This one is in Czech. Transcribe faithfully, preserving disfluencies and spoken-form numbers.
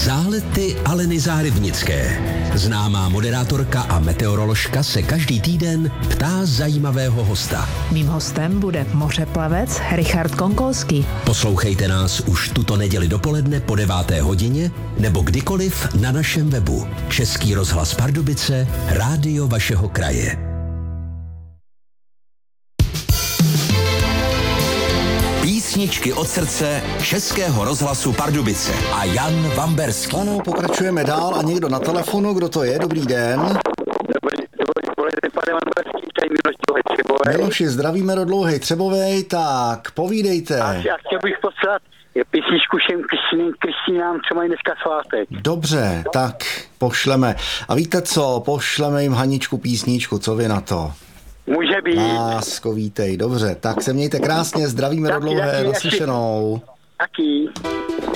Zálety Aleny Zárybnické. Známá moderátorka a meteoroložka se každý týden ptá zajímavého hosta. Mým hostem bude mořeplavec Richard Konkolský. Poslouchejte nás už tuto neděli dopoledne po deváté hodině nebo kdykoliv na našem webu. Český rozhlas Pardubice, rádio vašeho kraje. Písničky od srdce Českého rozhlasu Pardubice a Jan Vamberský. Ano, pokračujeme dál a někdo na telefonu, kdo to je? Dobrý den. Miloši, zdravíme do Dlouhej Třebovej, tak povídejte. A chtěl bych poslat písničku všem Kristýnám, co mají dneska svátek. Dobře, tak pošleme. A víte co, pošleme jim Haničku písničku, co vy na to? Může být. Lásko, vítej, dobře, tak se mějte krásně, zdravíme do Dlouhé, naslyšenou. Taky.